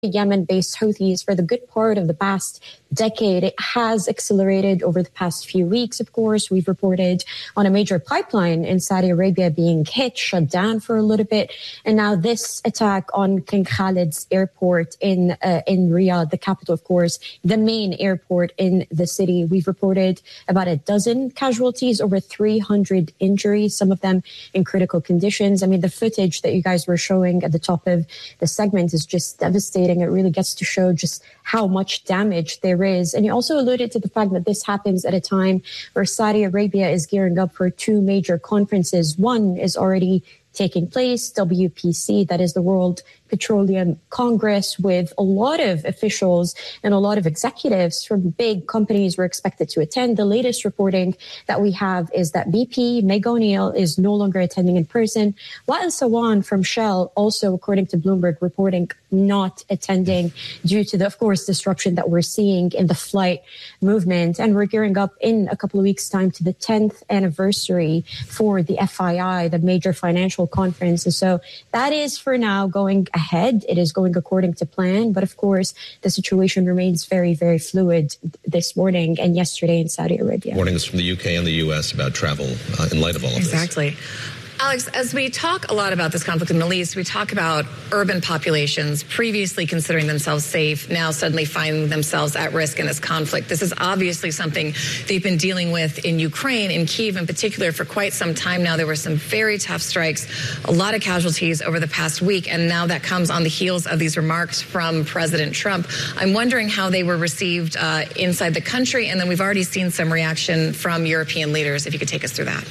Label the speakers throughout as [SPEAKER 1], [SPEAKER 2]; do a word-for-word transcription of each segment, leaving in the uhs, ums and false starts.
[SPEAKER 1] Yemen-based Houthis for the good part of the past decade. It has accelerated over the past few weeks, of course. We've reported on a major pipeline in Saudi Arabia being hit, shut down for a little bit. And now this attack on King Khalid's airport in uh, in Riyadh, the capital, of course, the main airport in the city. We've reported about a dozen casualties, over three hundred injuries, some of them in critical conditions. I mean, the footage that you guys were showing at the top of the segment is just devastating. It really gets to show just how much damage there is. And you also alluded to the fact that this happens at a time where Saudi Arabia is gearing up for two major conferences. One is already taking place, W P C, that is the World Petroleum Congress, with a lot of officials and a lot of executives from big companies were expected to attend. The latest reporting that we have is that B P, Meg O'Neill, is no longer attending in person. Wael Sawan from Shell, also, according to Bloomberg, reporting not attending due to the, of course, disruption that we're seeing in the flight movement. And we're gearing up in a couple of weeks' time to the tenth anniversary for the F I I, the major financial conference. And so that is for now going ahead. It is going according to plan. But of course, the situation remains very, very fluid this morning and yesterday in Saudi Arabia.
[SPEAKER 2] Warnings from the U K and the U S about travel uh, in light of all of
[SPEAKER 3] exactly.
[SPEAKER 2] this.
[SPEAKER 3] Exactly. Alex, as we talk a lot about this conflict in the Middle East, we talk about urban populations previously considering themselves safe, now suddenly finding themselves at risk in this conflict. This is obviously something they've been dealing with in Ukraine, in Kyiv in particular, for quite some time now. There were some very tough strikes, a lot of casualties over the past week, and now that comes on the heels of these remarks from President Trump. I'm wondering how they were received uh, inside the country, and then we've already seen some reaction from European leaders. If you could take us through that.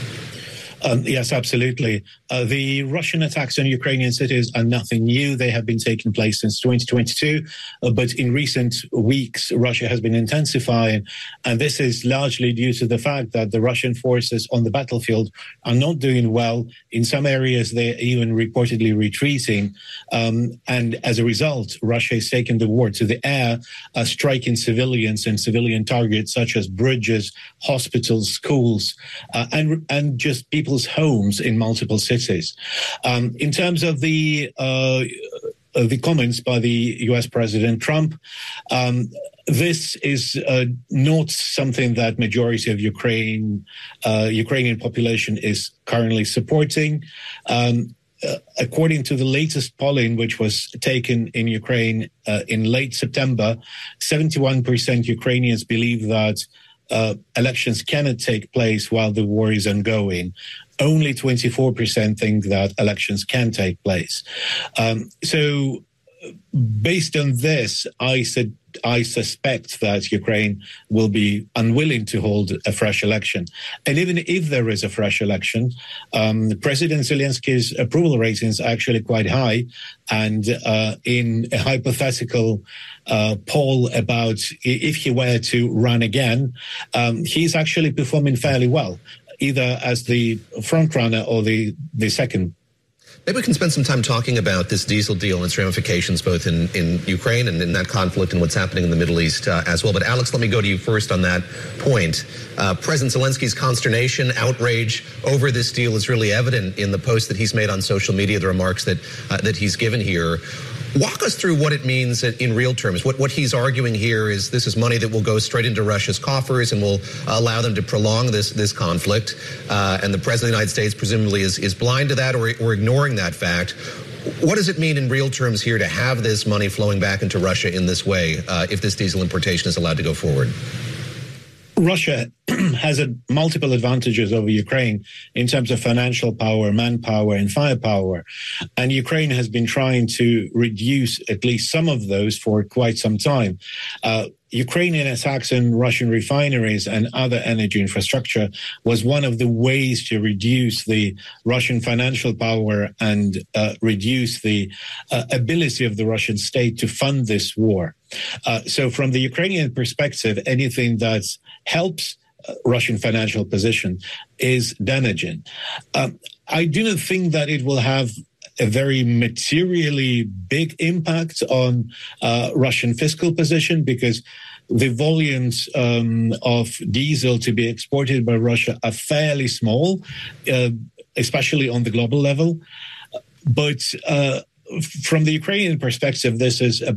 [SPEAKER 4] Um, yes, absolutely. Uh, the Russian attacks on Ukrainian cities are nothing new. They have been taking place since twenty twenty-two. Uh, but in recent weeks, Russia has been intensifying. And this is largely due to the fact that the Russian forces on the battlefield are not doing well. In some areas, they're even reportedly retreating. Um, and as a result, Russia is taking the war to the air, uh, striking civilians and civilian targets such as bridges, hospitals, schools, uh, and, and just people. People's homes in multiple cities. Um, in terms of the uh, of the comments by the U S President Trump, um, this is uh, not something that majority of Ukraine uh, Ukrainian population is currently supporting. Um, Uh, according to the latest polling, which was taken in Ukraine uh, in late September, seventy-one percent Ukrainians believe that uh, elections cannot take place while the war is ongoing. Only twenty-four percent think that elections can take place. Um, so based on this, I said, I suspect that Ukraine will be unwilling to hold a fresh election. And even if there is a fresh election, um, President Zelensky's approval ratings are actually quite high. And uh, in a hypothetical uh, poll about if he were to run again, um, he's actually performing fairly well, either as the front runner or the, the second.
[SPEAKER 2] Maybe we can spend some time talking about this diesel deal and its ramifications both in, in Ukraine and in that conflict and what's happening in the Middle East uh, as well. But Alex, let me go to you first on that point. Uh, President Zelensky's consternation, outrage over this deal is really evident in the post that he's made on social media, the remarks that uh, that he's given here. Walk us through what it means in real terms. What, what he's arguing here is this is money that will go straight into Russia's coffers and will allow them to prolong this this conflict. Uh, and the President of the United States presumably is, is blind to that or, or ignoring that fact. What does it mean in real terms here to have this money flowing back into Russia in this way uh, if this diesel importation is allowed to go forward?
[SPEAKER 4] Russia has a multiple advantages over Ukraine in terms of financial power, manpower, and firepower. And Ukraine has been trying to reduce at least some of those for quite some time. Uh, Ukrainian attacks on Russian refineries and other energy infrastructure was one of the ways to reduce the Russian financial power and uh, reduce the uh, ability of the Russian state to fund this war. Uh, so from the Ukrainian perspective, anything that helps uh, Russian financial position is damaging. Um, I do not think that it will have a very materially big impact on uh, Russian fiscal position because the volumes um, of diesel to be exported by Russia are fairly small, uh, especially on the global level. But uh, from the Ukrainian perspective, this is a